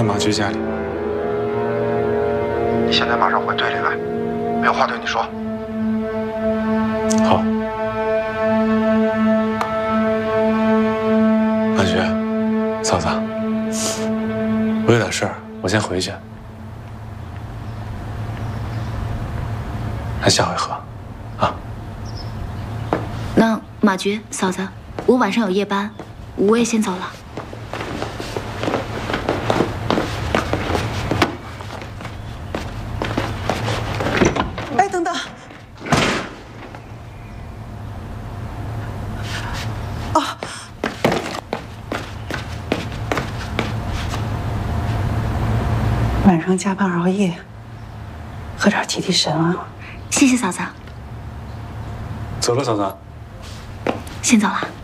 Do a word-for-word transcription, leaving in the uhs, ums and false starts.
马驹家里。 你现在马上回队里来，我有话对你说。 好。马驹，嫂子，我有点事儿，我先回去。那下回喝，啊。 那马菊嫂子，我晚上有夜班，我也先走了。 晚上加班熬夜，喝点提提神啊！ 谢谢嫂子。 走了，嫂子。 先走了。